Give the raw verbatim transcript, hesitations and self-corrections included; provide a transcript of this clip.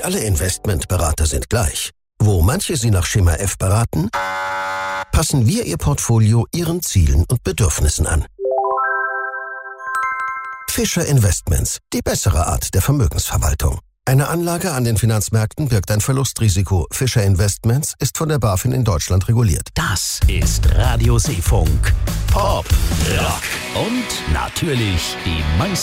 Nicht alle Investmentberater sind gleich. Wo manche Sie nach Schema F beraten, passen wir Ihr Portfolio Ihren Zielen und Bedürfnissen an. Fischer Investments, die bessere Art der Vermögensverwaltung. Eine Anlage an den Finanzmärkten birgt ein Verlustrisiko. Fischer Investments ist von der BaFin in Deutschland reguliert. Das ist Radio Seefunk. Pop, Rock und natürlich die meisten